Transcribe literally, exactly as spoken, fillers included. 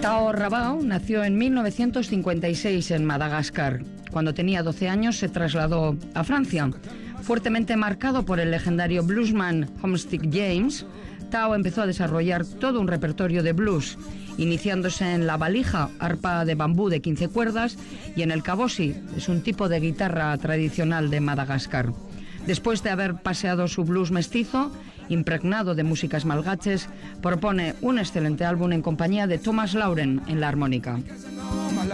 Tao Rabao nació en mil novecientos cincuenta y seis en Madagascar. Cuando tenía doce años se trasladó a Francia. Fuertemente marcado por el legendario bluesman Homestick James, Tao empezó a desarrollar todo un repertorio de blues, iniciándose en la valija, arpa de bambú de quince cuerdas, y en el cabosi, es un tipo de guitarra tradicional de Madagascar. Después de haber paseado su blues mestizo, impregnado de músicas malgaches, propone un excelente álbum en compañía de Thomas Lauren en la armónica.